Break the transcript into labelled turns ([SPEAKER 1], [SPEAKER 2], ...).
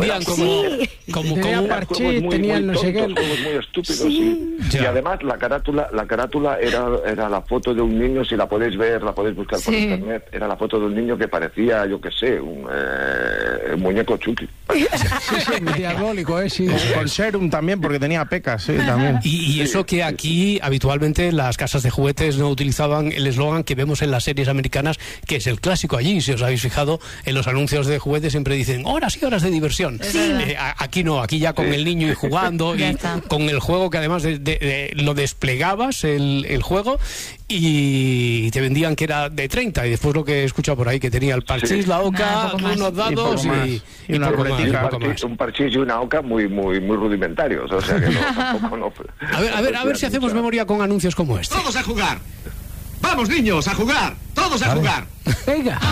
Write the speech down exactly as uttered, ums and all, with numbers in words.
[SPEAKER 1] vendían
[SPEAKER 2] era,
[SPEAKER 1] como...
[SPEAKER 2] sí.
[SPEAKER 1] como,
[SPEAKER 3] Tenía
[SPEAKER 1] como
[SPEAKER 3] parche,
[SPEAKER 2] muy,
[SPEAKER 3] tenía
[SPEAKER 2] muy
[SPEAKER 3] no sé qué.
[SPEAKER 2] tontos, juegos muy estúpidos,
[SPEAKER 3] Sí.
[SPEAKER 2] sí. Y además la carátula, la carátula era, era la foto de un niño, si la podéis ver, la podéis buscar por
[SPEAKER 4] Sí.
[SPEAKER 2] internet, era la foto de un niño que parecía, yo qué sé, un eh, muñeco Chucky.
[SPEAKER 3] Sí, sí, diabólico, ¿eh? Sí.
[SPEAKER 5] Con Serum también, porque tenía pecas, sí, también.
[SPEAKER 1] Y, y eso que aquí habitualmente las casas de juguetes no utilizaban el eslogan que vemos en las series americanas, que es el clásico allí. Si os habéis fijado, en los anuncios de juguetes siempre dicen horas y horas de diversión.
[SPEAKER 4] Sí.
[SPEAKER 1] Eh, a- aquí no, aquí ya con
[SPEAKER 2] Sí.
[SPEAKER 1] el niño y jugando
[SPEAKER 4] Ya
[SPEAKER 1] y
[SPEAKER 4] está.
[SPEAKER 1] con el juego que además de, de- de- lo desplegabas el, el juego y te vendían que era de treinta y después lo que he escuchado por ahí que tenía el parchís,
[SPEAKER 2] Sí.
[SPEAKER 1] la oca,
[SPEAKER 4] Nada, poco más.
[SPEAKER 1] unos dados
[SPEAKER 5] Y poco más.
[SPEAKER 1] y,
[SPEAKER 5] Y una
[SPEAKER 1] poco más,
[SPEAKER 5] ruletica.
[SPEAKER 1] y
[SPEAKER 2] Un
[SPEAKER 1] poco más.
[SPEAKER 2] parchís, un parchís y una oca muy, muy, muy rudimentarios, o sea que no, tampoco no.
[SPEAKER 1] A ver, a ver, a ver si hacemos memoria con anuncios como este.
[SPEAKER 6] Todos a jugar. Vamos, niños, a jugar. Todos a jugar.
[SPEAKER 3] Venga.